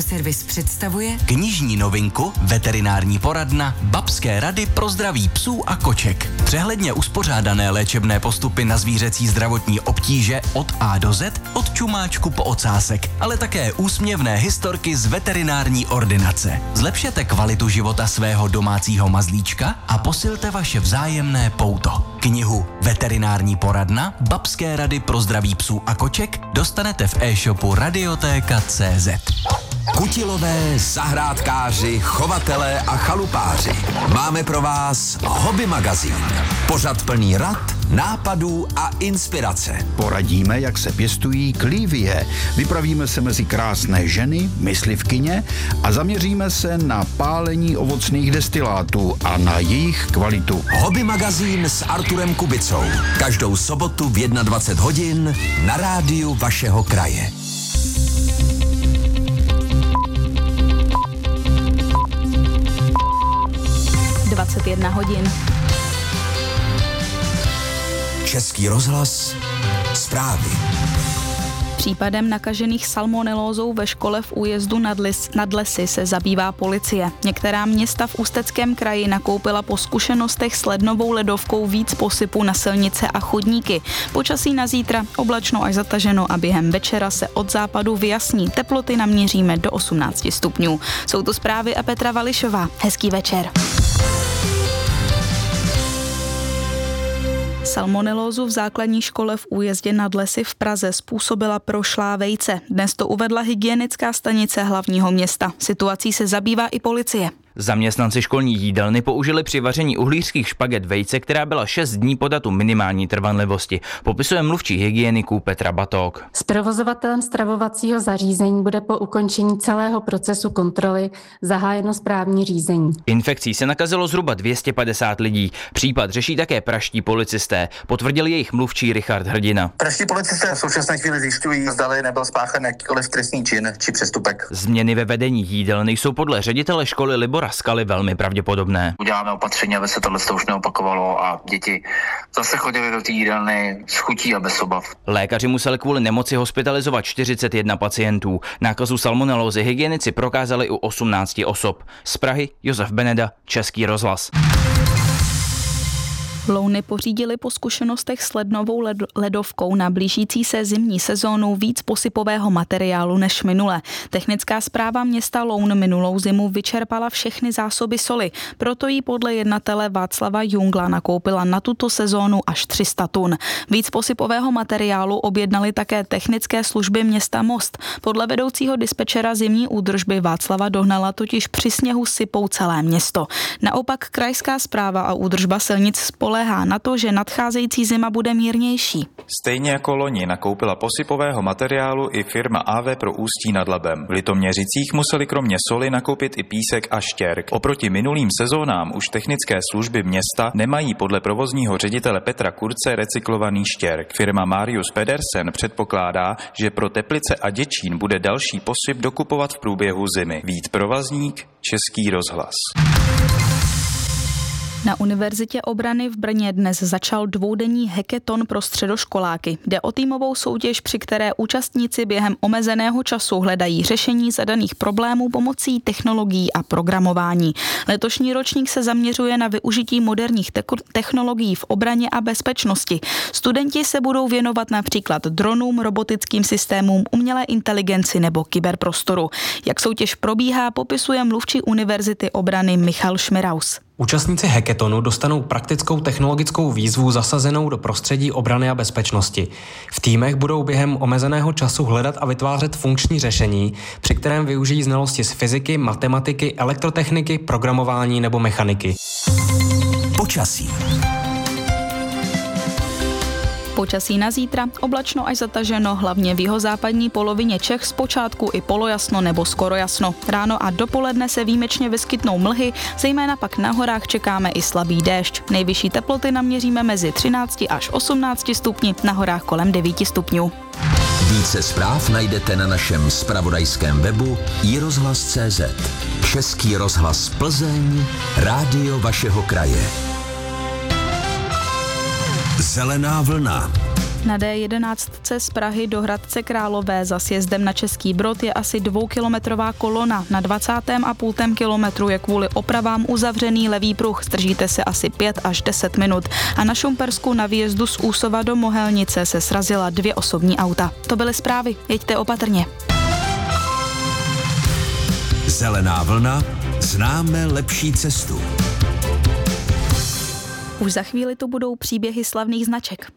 Agroservice představuje knižní novinku Veterinární poradna Babské rady pro zdraví psů a koček. Přehledně uspořádané léčebné postupy na zvířecí zdravotní obtíže od A do Z, od čumáčku po ocásek, ale také úsměvné historky z veterinární ordinace. Zlepšete kvalitu života svého domácího mazlíčka a posilte vaše vzájemné pouto. Knihu Veterinární poradna Babské rady pro zdraví psů a koček dostanete v e-shopu Radiotéka.cz. Kutilové, zahrádkáři, chovatelé a chalupáři. Máme pro vás Hobby magazín. Pořad plný rad, nápadů a inspirace. Poradíme, jak se pěstují klívie. Vypravíme se mezi krásné ženy, myslivkyně a zaměříme se na pálení ovocných destilátů a na jejich kvalitu. Hobby magazín s Arturem Kubicou. Každou sobotu v 21 hodin na rádiu vašeho kraje. hodin. Český rozhlas, zprávy. Případem nakažených salmonelózou ve škole v Újezdu nad Lesy se zabývá policie. Některá města v Ústeckém kraji nakoupila po zkušenostech s lednovou ledovkou víc posypu na silnice a chodníky. Počasí na zítra oblačno až zataženo a během večera se od západu vyjasní. Teploty naměříme do 18 stupňů. Jsou to zprávy a Petra Vališová. Hezký večer. Salmonelózu v základní škole v Újezdě nad Lesy v Praze způsobila prošlá vejce. Dnes to uvedla hygienická stanice hlavního města. Situací se zabývá i policie. Zaměstnanci školní jídelny použili při vaření uhlířských špaget vejce, která byla 6 dní po datu minimální trvanlivosti. Popisuje mluvčí hygieniků Petra Batók. S provozovatelem stravovacího zařízení bude po ukončení celého procesu kontroly zahájeno správní řízení. Infekcí se nakazilo zhruba 250 lidí. Případ řeší také pražští policisté, potvrdil jejich mluvčí Richard Hrdina. Pražští policisté v současné chvíli zjišťují, zdali nebyl spáchán jakýkoliv trestný čin či přestupek. Změny ve vedení jídelny jsou podle ředitele školy Libora Skaly velmi pravděpodobné. Uděláme opatření, aby se tohle už neopakovalo a děti zase chodili do té jídelny s chutí a bez obav. Lékaři museli kvůli nemoci hospitalizovat 41 pacientů. Nákazu salmonelózy hygienici prokázali u 18 osob. Z Prahy Josef Beneda, Český rozhlas. Louny pořídili po zkušenostech s lednovou ledovkou na blížící se zimní sezónu víc posypového materiálu než minule. Technická správa města Loun minulou zimu vyčerpala všechny zásoby soli, proto jí podle jednatele Václava Jungla nakoupila na tuto sezónu až 300 tun. Víc posypového materiálu objednali také technické služby města Most. Podle vedoucího dispečera zimní údržby Václava Dohnala totiž při sněhu sypou celé město. Naopak krajská správa a údržba silnic spoléhá na to, že nadcházející zima bude mírnější. Stejně jako loni nakoupila posypového materiálu i firma AV pro Ústí nad Labem. V Litoměřicích museli kromě soli nakoupit i písek a štěrk. Oproti minulým sezónám už technické služby města nemají podle provozního ředitele Petra Kurce recyklovaný štěrk. Firma Marius Pedersen předpokládá, že pro Teplice a Děčín bude další posyp dokupovat v průběhu zimy. Vít Provazník, Český rozhlas. Na Univerzitě obrany v Brně dnes začal dvoudenní hackathon pro středoškoláky. Jde o týmovou soutěž, při které účastníci během omezeného času hledají řešení zadaných problémů pomocí technologií a programování. Letošní ročník se zaměřuje na využití moderních technologií v obraně a bezpečnosti. Studenti se budou věnovat například dronům, robotickým systémům, umělé inteligenci nebo kyberprostoru. Jak soutěž probíhá, popisuje mluvčí Univerzity obrany Michal Šmiraus. Účastníci hackathonu dostanou praktickou technologickou výzvu zasazenou do prostředí obrany a bezpečnosti. V týmech budou během omezeného času hledat a vytvářet funkční řešení, při kterém využijí znalosti z fyziky, matematiky, elektrotechniky, programování nebo mechaniky. Počasí. Počasí na zítra, oblačno až zataženo, hlavně v jihozápadní polovině Čech zpočátku i polojasno nebo skoro jasno. Ráno a dopoledne se výjimečně vyskytnou mlhy, zejména pak na horách čekáme i slabý déšť. Nejvyšší teploty naměříme mezi 13 až 18 stupni, na horách kolem 9 stupňů. Více zpráv najdete na našem zpravodajském webu iRozhlas.cz. Český rozhlas Plzeň, rádio vašeho kraje. Zelená vlna. Na D11 z Prahy do Hradce Králové za sjezdem na Český Brod je asi 2kilometrová kolona. Na 20,5 kilometru je kvůli opravám uzavřený levý pruh. Zdržíte se asi 5 až 10 minut. A na Šumpersku na výjezdu z Úsova do Mohelnice se srazila 2 osobní auta. To byly zprávy. Jeďte opatrně. Zelená vlna, známe lepší cestu. Už za chvíli tu budou příběhy slavných značek.